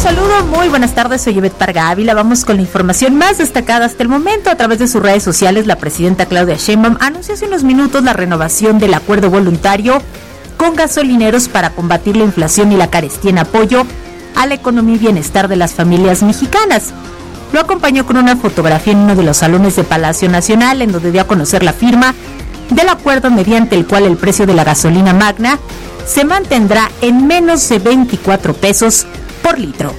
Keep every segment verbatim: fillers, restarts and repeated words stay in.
saludo, muy buenas tardes, soy Yvette Parga Ávila. Vamos con la información más destacada hasta el momento. A través de sus redes sociales, la presidenta Claudia Sheinbaum anunció hace unos minutos la renovación del acuerdo voluntario con gasolineros para combatir la inflación y la carestía en apoyo a la economía y bienestar de las familias mexicanas. Lo acompañó con una fotografía en uno de los salones de Palacio Nacional, en donde dio a conocer la firma del acuerdo mediante el cual el precio de la gasolina magna se mantendrá en menos de veinticuatro pesos por litro.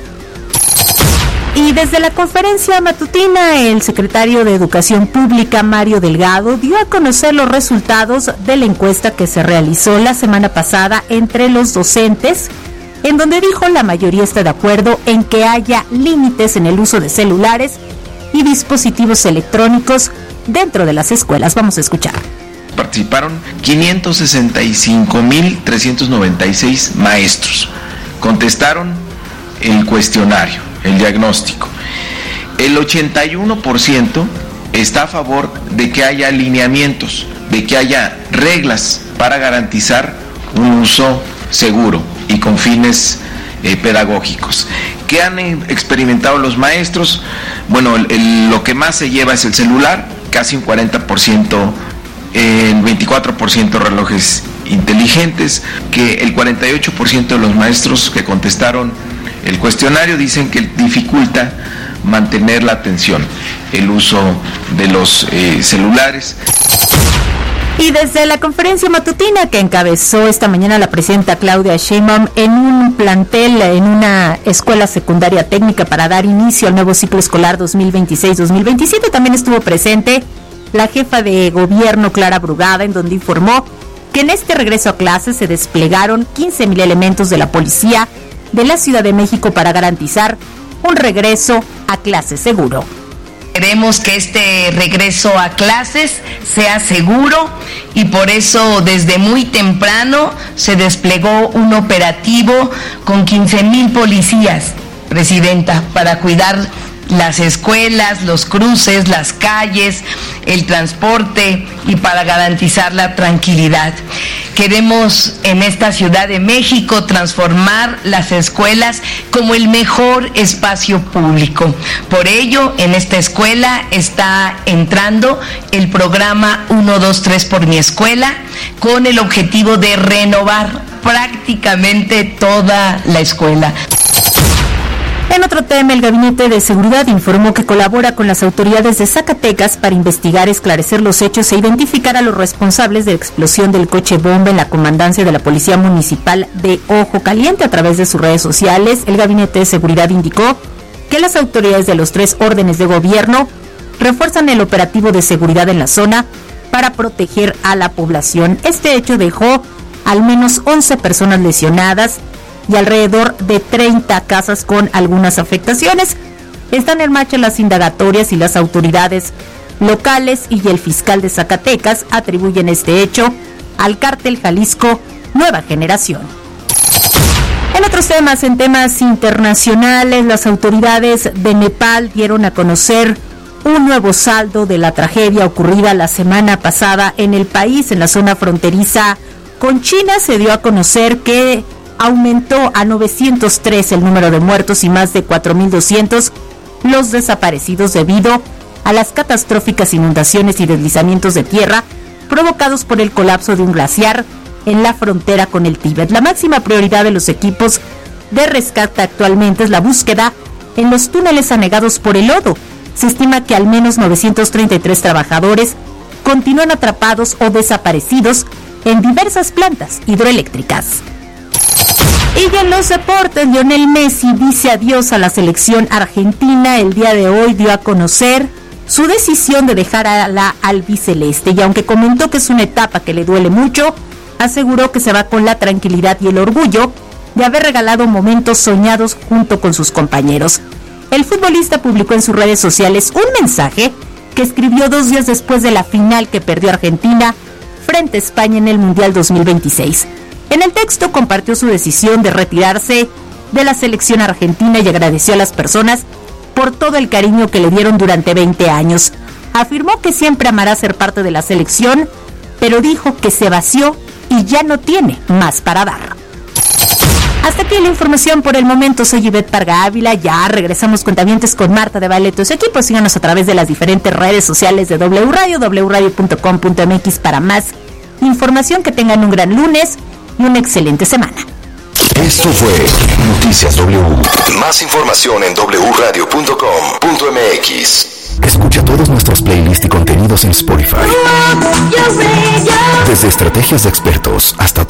Y desde la conferencia matutina, el secretario de Educación Pública, Mario Delgado, dio a conocer los resultados de la encuesta que se realizó la semana pasada entre los docentes, en donde dijo la mayoría está de acuerdo en que haya límites en el uso de celulares y dispositivos electrónicos dentro de las escuelas. Vamos a escuchar. Participaron quinientos sesenta y cinco mil trescientos noventa y seis maestros. Contestaron el cuestionario, el diagnóstico. El ochenta y uno por ciento está a favor de que haya lineamientos, de que haya reglas para garantizar un uso seguro y con fines eh, pedagógicos. ¿Qué han experimentado los maestros? Bueno, el, el, lo que más se lleva es el celular, casi un cuarenta por ciento, el veinticuatro por ciento relojes inteligentes, que el cuarenta y ocho por ciento de los maestros que contestaron el cuestionario dicen que dificulta mantener la atención, el uso de los eh, celulares. Y desde la conferencia matutina que encabezó esta mañana la presidenta Claudia Sheinbaum en un plantel, en una escuela secundaria técnica para dar inicio al nuevo ciclo escolar dos mil veintiséis dos mil veintisiete, también estuvo presente la jefa de gobierno Clara Brugada, en donde informó que en este regreso a clases se desplegaron quince mil elementos de la policía de la Ciudad de México para garantizar un regreso a clases seguro. Queremos que este regreso a clases sea seguro y por eso desde muy temprano se desplegó un operativo con quince mil policías, presidenta, para cuidar las escuelas, los cruces, las calles, el transporte y para garantizar la tranquilidad. Queremos en esta Ciudad de México transformar las escuelas como el mejor espacio público. Por ello, en esta escuela está entrando el programa uno dos tres por mi escuela con el objetivo de renovar prácticamente toda la escuela. En otro tema, el Gabinete de Seguridad informó que colabora con las autoridades de Zacatecas para investigar, esclarecer los hechos e identificar a los responsables de la explosión del coche bomba en la comandancia de la Policía Municipal de Ojo Caliente. A través de sus redes sociales, el Gabinete de Seguridad indicó que las autoridades de los tres órdenes de gobierno refuerzan el operativo de seguridad en la zona para proteger a la población. Este hecho dejó al menos once personas lesionadas y alrededor de treinta casas con algunas afectaciones. Están en marcha las indagatorias y las autoridades locales y el fiscal de Zacatecas atribuyen este hecho al cártel Jalisco Nueva Generación. En otros temas, en temas internacionales, las autoridades de Nepal dieron a conocer un nuevo saldo de la tragedia ocurrida la semana pasada en el país, en la zona fronteriza con China. Se dio a conocer que aumentó a novecientos tres el número de muertos y más de cuatro mil doscientos los desaparecidos debido a las catastróficas inundaciones y deslizamientos de tierra provocados por el colapso de un glaciar en la frontera con el Tíbet. La máxima prioridad de los equipos de rescate actualmente es la búsqueda en los túneles anegados por el lodo. Se estima que al menos novecientos treinta y tres trabajadores continúan atrapados o desaparecidos en diversas plantas hidroeléctricas. Y en los deportes, Lionel Messi dice adiós a la selección argentina. El día de hoy dio a conocer su decisión de dejar a la albiceleste y aunque comentó que es una etapa que le duele mucho, aseguró que se va con la tranquilidad y el orgullo de haber regalado momentos soñados junto con sus compañeros. El futbolista publicó en sus redes sociales un mensaje que escribió dos días después de la final que perdió Argentina frente a España en el Mundial dos mil veintiséis. En el texto compartió su decisión de retirarse de la selección argentina y agradeció a las personas por todo el cariño que le dieron durante veinte años. Afirmó que siempre amará ser parte de la selección, pero dijo que se vació y ya no tiene más para dar. Hasta aquí la información por el momento. Soy Ivette Parga Ávila. Ya regresamos cuentavientes con Marta de Baile y su equipo. Síganos a través de las diferentes redes sociales de W Radio, w radio punto com punto m x para más información. Que tengan un gran lunes y una excelente semana. Esto fue Noticias W. Más información en w radio punto com punto m x. Escucha todos nuestros playlists y contenidos en Spotify. Desde estrategias de expertos hasta